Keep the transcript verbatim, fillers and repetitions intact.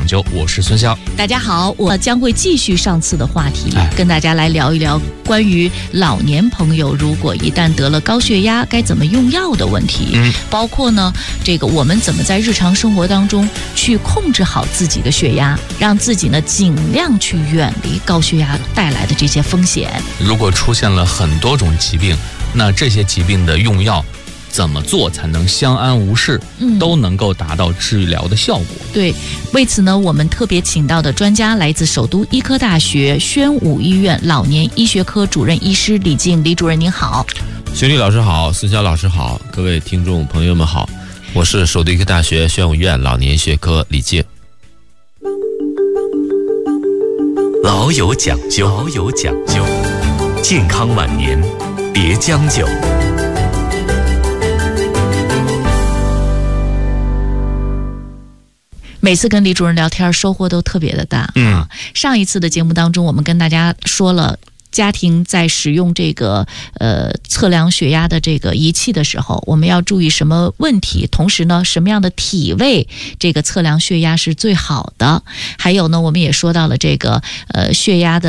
究，我是孙潇。 大家好，我将会继续上次的话题， 哎、 跟大家来聊一聊关于老年朋友如果一旦得了高血压该怎么用药的问题， 嗯， 包括呢这个我们怎么在日常生活当中去控制好自己的血压，让自己呢尽量去远离高血压带来的这些风险。 如果出现了很多种疾病，那这些疾病的用药怎么做才能相安无事， 嗯， 都能够达到治疗的效果。 对，为此呢，我们特别请到的专家来自首都医科大学宣武医院老年医学科主任医师李静，李主任您好。 薛丽老师好，孙潇老师好，各位听众朋友们好，我是首都医科大学宣武医院老年医学科李静。 老有讲究，老有讲究，健康晚年别将就。 每次跟李主任聊天收获都特别的大。 嗯， 上一次的节目当中我们跟大家说了家庭在使用这个呃测量血压的这个仪器的时候，我们要注意什么问题，同时呢什么样的体位这个测量血压是最好的。还有呢我们也说到了这个呃血压的